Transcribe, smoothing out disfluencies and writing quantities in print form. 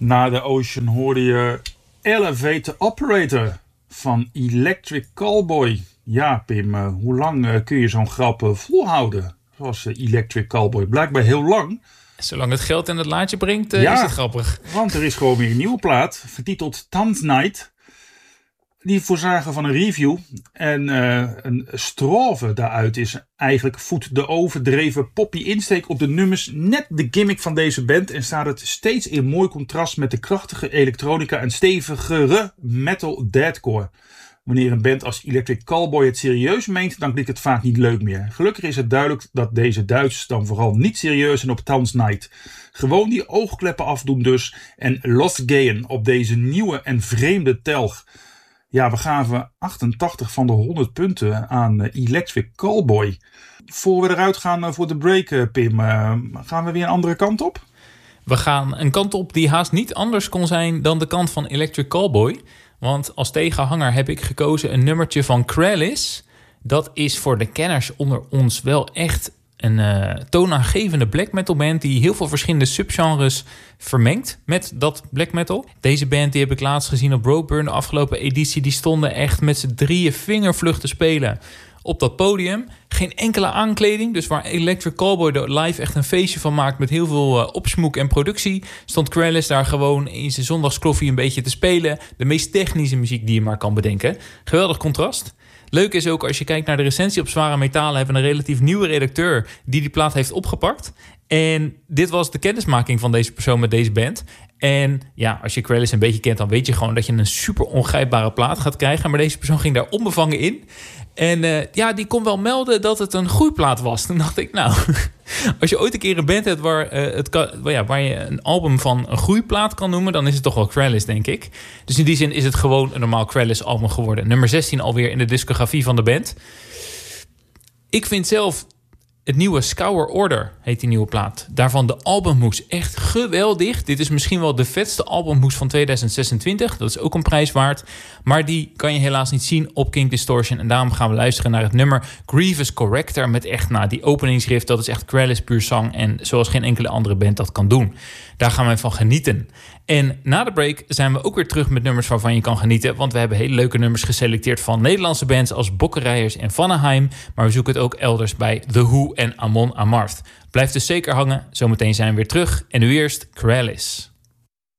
Na de Ocean hoorde je Elevator Operator van Electric Callboy. Ja, Pim, hoe lang kun je zo'n grap volhouden? Zoals Electric Callboy. Blijkbaar heel lang. Zolang het geld in het laadje brengt, is het grappig. Want er is gewoon weer een nieuwe plaat, vertiteld Tanznight. Die voorzagen van een review. En een strove daaruit is eigenlijk voedt de overdreven poppy insteek op de nummers net de gimmick van deze band. En staat het steeds in mooi contrast met de krachtige elektronica en stevigere metal deathcore. Wanneer een band als Electric Callboy het serieus meent, dan klinkt het vaak niet leuk meer. Gelukkig is het duidelijk dat deze Duitsers dan vooral niet serieus zijn op Tanznight. Gewoon die oogkleppen afdoen dus en losgehen op deze nieuwe en vreemde telg. Ja, we gaven 88 van de 100 punten aan Electric Callboy. Voor we eruit gaan voor de break, Pim, gaan we weer een andere kant op? We gaan een kant op die haast niet anders kon zijn dan de kant van Electric Callboy. Want als tegenhanger heb ik gekozen een nummertje van Krallice. Dat is voor de kenners onder ons wel echt een toonaangevende black metal band die heel veel verschillende subgenres vermengt met dat black metal. Deze band die heb ik laatst gezien op Roadburn de afgelopen editie. Die stonden echt met z'n drieën vingervlug te spelen op dat podium. Geen enkele aankleding. Dus waar Electric Callboy er live echt een feestje van maakt met heel veel opsmoek en productie, stond Krallice daar gewoon in zijn zondagskloffie een beetje te spelen. De meest technische muziek die je maar kan bedenken. Geweldig contrast. Leuk is ook, als je kijkt naar de recensie op Zware Metalen, hebben we een relatief nieuwe redacteur die plaat heeft opgepakt. En dit was de kennismaking van deze persoon met deze band. En ja, als je Krallice een beetje kent, dan weet je gewoon dat je een super ongrijpbare plaat gaat krijgen. Maar deze persoon ging daar onbevangen in. En die kon wel melden dat het een groeiplaat was. Toen dacht ik, nou, als je ooit een keer een band hebt waar je een album van een groeiplaat kan noemen, dan is het toch wel Krallice, denk ik. Dus in die zin is het gewoon een normaal Krallice album geworden. Nummer 16 alweer in de discografie van de band. Ik vind zelf het nieuwe Scour Order, heet die nieuwe plaat. Daarvan de albumhoes echt geweldig. Dit is misschien wel de vetste albumhoes van 2026. Dat is ook een prijs waard. Maar die kan je helaas niet zien op King Distortion. En daarom gaan we luisteren naar het nummer Grievous Corrector. Met echt die openingsriff. Dat is echt Krallice puur zang. En zoals geen enkele andere band dat kan doen. Daar gaan wij van genieten. En na de break zijn we ook weer terug met nummers waarvan je kan genieten. Want we hebben hele leuke nummers geselecteerd van Nederlandse bands als Bokkenrijers en Vanaheim. Maar we zoeken het ook elders bij The Who en Amon Amarth. Blijf dus zeker hangen. Zometeen zijn we weer terug. En nu eerst Krallice.